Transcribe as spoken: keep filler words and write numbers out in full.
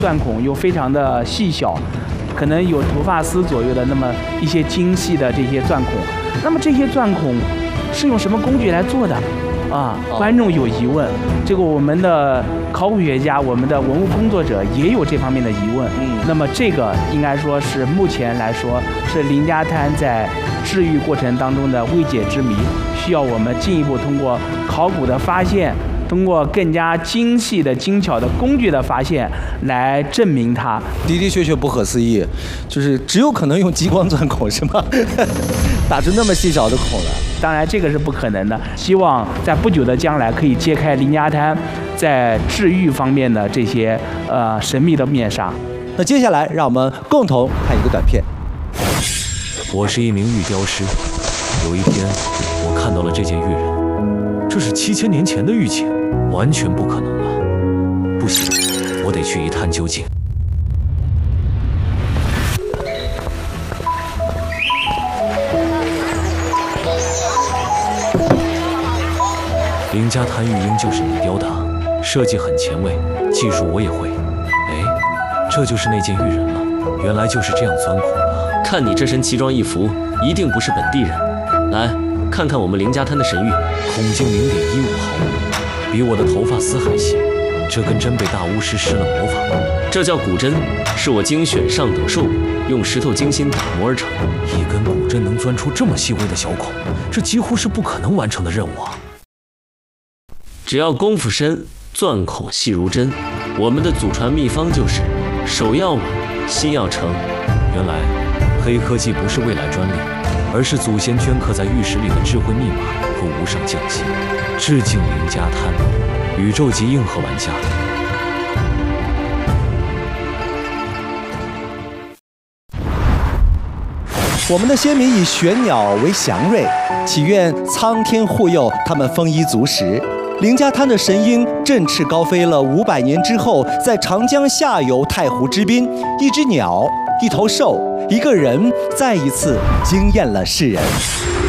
钻孔又非常的细小，可能有头发丝左右的那么一些精细的这些钻孔。那么这些钻孔是用什么工具来做的？啊，观众有疑问，这个我们的考古学家、我们的文物工作者也有这方面的疑问。嗯，那么这个应该说是目前来说是林家滩在治愈过程当中的未解之谜，需要我们进一步通过考古的发现，通过更加精细的、精巧的工具的发现来证明它。 的的确确不可思议，就是只有可能用激光钻孔是吗？打出那么细小的孔来。 当然，这个是不可能的。希望在不久的将来可以揭开林家滩在治愈方面的这些呃神秘的面纱。 那接下来，让我们共同看一个短片。 我是一名玉雕师，有一天我看到了这件玉人，这是七千年前的玉器，完全不可能了。不行，我得去一探究竟。林家滩玉鹰就是你雕的，设计很前卫，技术我也会。哎，这就是那件玉人了，原来就是这样钻孔的。 看你这身奇装异服，一定不是本地人。来看看我们林家滩的神玉， 孔径零点一五毫米，比我的头发丝还细，这跟真被大巫师施了魔法。 这叫骨针，是我精选上等兽骨，用石头精心打磨而成。 一根骨针能钻出这么细微的小孔，这几乎是不可能完成的任务啊！ 只要功夫深，钻孔细如针。我们的祖传秘方就是手要稳，心要诚。 原来黑科技不是未来专利，而是祖先镌刻在玉石里的智慧密码和无上匠心。致敬林家滩，宇宙级硬核玩家。 我们的先民以玄鸟为祥瑞，祈愿苍天护佑他们丰衣足食。林家滩的神鹰振翅高飞了五百年之后，在长江下游太湖之滨，一只鸟、一头兽、一个人，再一次惊艳了世人。